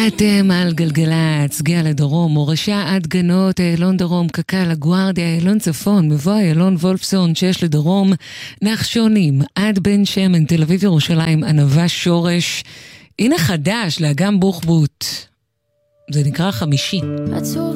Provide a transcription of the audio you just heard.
אתם על גלגלצ, גאה לדרום, מורשה עד גנות, אילון דרום, קקל, הגוארדיה, אילון צפון, מבוא אילון וולפסון, שיש לדרום, נחשונים, עד בן שמן, תל אביב ירושלים, ענבה שורש, הנה חדש, לאגם בוחבוט. זה נקרא 50. עצוב